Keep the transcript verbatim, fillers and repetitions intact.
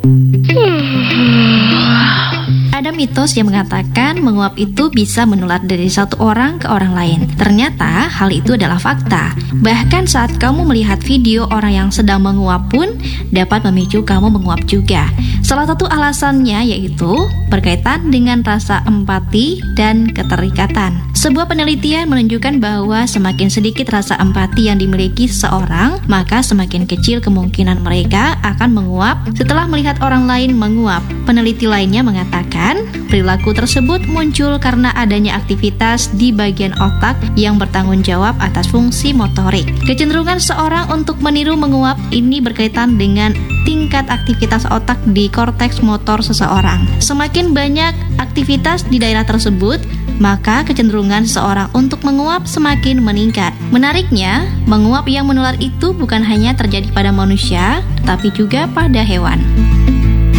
Ada mitos yang mengatakan menguap itu bisa menular dari satu orang ke orang lain. Ternyata hal itu adalah fakta. Bahkan saat kamu melihat video orang yang sedang menguap pun dapat memicu kamu menguap juga. Salah satu alasannya yaitu berkaitan dengan rasa empati dan keterikatan. Sebuah penelitian menunjukkan bahwa semakin sedikit rasa empati yang dimiliki seseorang, maka semakin kecil kemungkinan mereka akan menguap setelah melihat orang lain menguap. Peneliti lainnya mengatakan, perilaku tersebut muncul karena adanya aktivitas di bagian otak yang bertanggung jawab atas fungsi motorik. Kecenderungan seorang untuk meniru menguap ini berkaitan dengan tingkat aktivitas otak di korteks motor seseorang. Semakin banyak aktivitas di daerah tersebut, maka kecenderungan seseorang untuk menguap semakin meningkat. Menariknya, menguap yang menular itu bukan hanya terjadi pada manusia, tetapi juga pada hewan.